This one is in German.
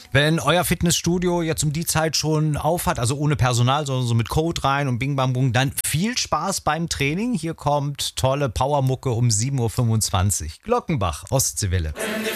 Wenn euer Fitnessstudio jetzt um die Zeit schon auf hat, also ohne Personal, sondern so mit Code rein und Bing Bang Bung, dann viel Spaß beim Training. Hier kommt tolle Powermucke um 7:25 Uhr. Glockenbach, Ostseewelle.